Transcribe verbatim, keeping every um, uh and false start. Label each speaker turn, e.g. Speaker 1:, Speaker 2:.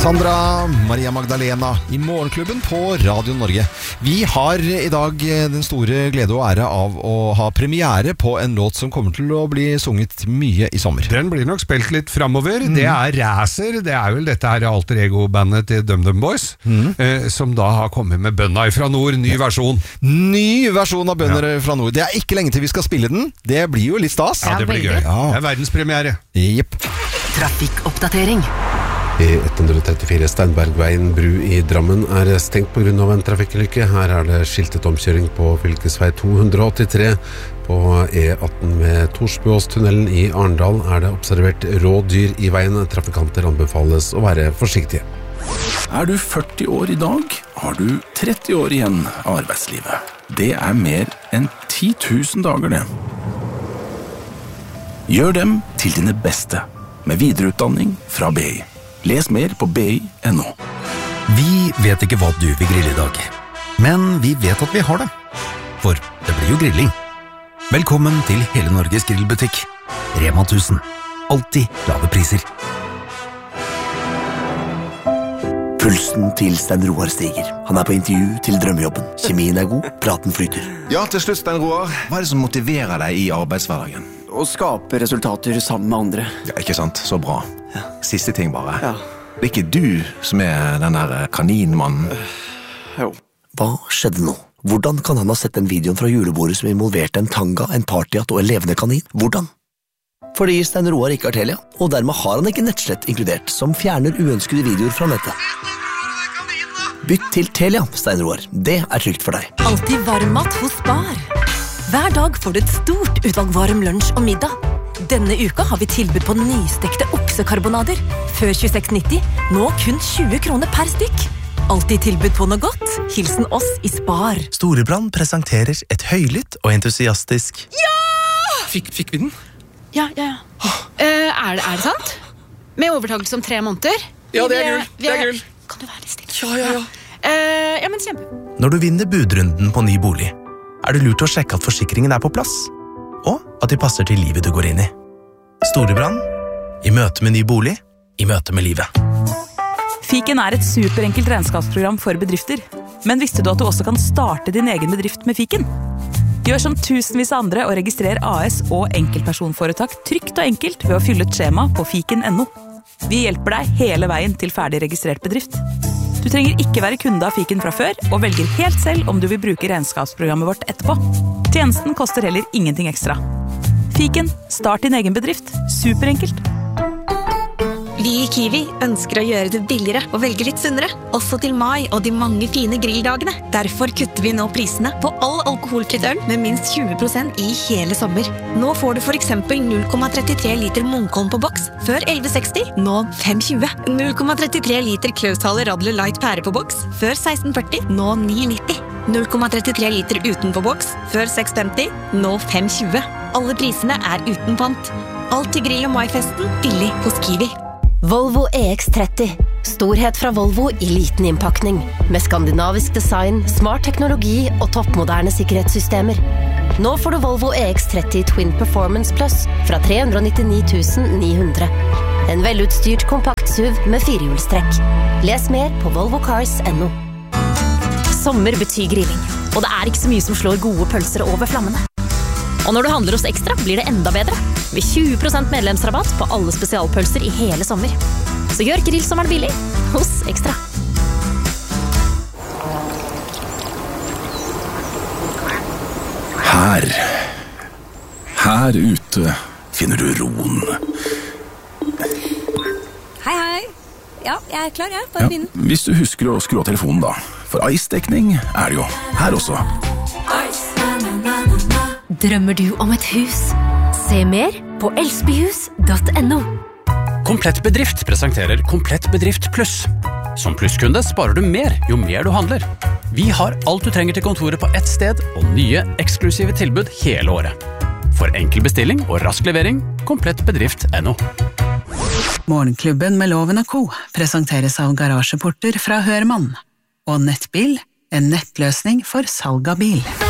Speaker 1: Sandra, Maria Magdalena i Morgenklubben på Radio Norge. Vi har i dag den store glede og ære av å ha premiere på en låt som kommer til å bli sunget mye i sommer.
Speaker 2: Den blir nok spilt litt fremover. Mm. Det er Racer, det er vel dette her alter ego-bandet til DumDum Boys, mm. eh, som da har kommet med Bønna fra Nord, ny versjon.
Speaker 1: Ny versjon av Bønner ja. fra Nord. Det er ikke lenge til vi skal spille den. Det blir jo litt stas.
Speaker 2: Ja, det blir gøy. Ja. Det er verdenspremiere.
Speaker 1: Jepp.
Speaker 3: Trafikkoppdatering.
Speaker 4: I ett hundre trettifire Steinbergveien bru i Drammen er stengt på grunn av en trafikkulykke. Her er det skiltet omkjøring på fylkesvei to hundre åttitre. På E atten ved Torsbuåstunnelen i Arendal er det observert rådyr i veien. Trafikanter anbefales å være forsiktige.
Speaker 5: Er du førti år i dag, har du tretti år igjen av arbeidslivet. Det er mer enn ti tusen dager det. Gjør dem til dine beste med videreutdanning fra B I. Les mer på b i punktum n o.
Speaker 6: Vi vet ikke hva du vil grille i dag, men vi vet at vi har det. For det blir jo grilling. Velkommen til Hele Norges grillbutikk. Rema tusen. Alltid lave priser.
Speaker 7: Pulsen til Stein Roar stiger. Han er på intervju til drømmejobben. Kjemien er god, praten flyter.
Speaker 8: Ja, til slutt, Stein Roar. Hva er det som motiverer deg i arbeidshverdagen?
Speaker 9: Å skape resultater sammen med andre.
Speaker 8: Ja, ikke sant? Så bra.
Speaker 9: Ja.
Speaker 8: Siste ting bare.
Speaker 9: Ja.
Speaker 8: Det er ikke du som er den der kaninmannen.
Speaker 9: Jo.
Speaker 7: Hva skjedde nå? Hvordan kan han ha sett den videoen fra julebordet som involverte en tanga, en partyhatt og en levende kanin? Hvordan? Fordi Stein Roar ikke har Telia, og dermed har han ikke nettslett inkludert, som fjerner uønskede videoer fra nettet. Bytt til Telia, Stein Roar. Det er trygt for deg.
Speaker 3: Alltid varmmat hos Spar. Hver dag får du et stort utvalg varm lunsj og middag. Denne uka har vi tilbud på nystekte oksekarbonader. Før tjueseks nitti, nå kun tjue kroner per stykk. Alltid tilbud på noe godt. Hilsen oss i Spar.
Speaker 10: Storebrand presenterer et høylytt og entusiastisk
Speaker 11: Ja!
Speaker 2: Fikk, fikk vi den?
Speaker 11: Ja, ja, ja. Uh, er, det, er det sant? Med overtakelse om tre måneder?
Speaker 2: Ja, det er gull. Det er gull.
Speaker 11: Kan du være litt stille?
Speaker 2: Ja, ja, ja.
Speaker 11: Uh, ja, men kjempe.
Speaker 10: Når du vinner budrunden på ny bolig, er det lurt å sjekke at forsikringen er på plass, og at de passer til livet du går inn i. Storebrand, i møte med ny bolig, i møte med livet.
Speaker 12: Fiken er et superenkelt regnskapsprogram for bedrifter. Men visste du at du også kan starte din egen bedrift med Fiken? Gjør som tusenvis av andre og registrer A S og enkeltpersonforetak trygt og enkelt ved å fylle et skjema på fiken punktum no. Vi hjelper deg hele veien til ferdig registrert bedrift. Du trenger ikke være kunde av Fiken fra før, og velger helt selv om du vil bruke regnskapsprogrammet vårt etterpå. Tjenesten koster heller ingenting ekstra. Fiken, start din egen bedrift. Superenkelt.
Speaker 13: Vi i Kiwi ønsker å gjøre det billigere og velge litt sunnere, også til mai og de mange fine grilldagene. Derfor kutter vi nå prisene på all alkoholfritt øl med minst tjue prosent i hele sommer. Nå får du for eksempel null komma trettitre liter Munkholm på boks, før elleve seksti, nå fem tjue. null komma trettitre liter Klausthal Radler Light pære på boks, før seksten førti, nå ni nitti. null komma trettitre liter uten på boks, før seks femti, nå fem tjue. Alle prisene er uten pant. Alt til grill- og maifesten, billig hos Kiwi.
Speaker 3: Volvo E X tretti. Storhet fra Volvo i liten innpakning. Med skandinavisk design, smart teknologi og toppmoderne sikkerhetssystemer. Nå får du Volvo E X tretti Twin Performance Plus fra tre hundre nittini tusen ni hundre. En velutstyrt kompakt S U V med firehjulstrekk. Les mer på volvo cars punktum no.
Speaker 14: Sommer betyr grilling, og det er ikke så mye som slår gode pølser over flammene. Og når du handler hos Ekstra, blir det enda bedre. Med tjue prosent medlemsrabatt på alle spesialpølser i hele sommer. Så gjør grillsommeren billig hos Ekstra.
Speaker 5: Her, her ute finner du roen.
Speaker 15: Hei, hei. Ja, jeg er klar, jeg. Bare begynn.
Speaker 5: Ja, hvis du husker å skru av telefonen da. For ice-dekning er det jo her også.
Speaker 3: Drømmer du om et hus? Se mer på elsbyhus punktum no.
Speaker 16: Komplett Bedrift presenterer Komplett Bedrift Pluss. Som plusskunde sparer du mer jo mer du handler. Vi har alt du trenger til kontoret på ett sted, og nye, eksklusive tilbud hele året. For enkel bestilling og rask levering, komplett bedrift punktum no.
Speaker 17: Morgenklubben med Loven og Co. presenteres av garasjeporter fra Hørmann. Og Nettbil, en nettløsning for salg av bil.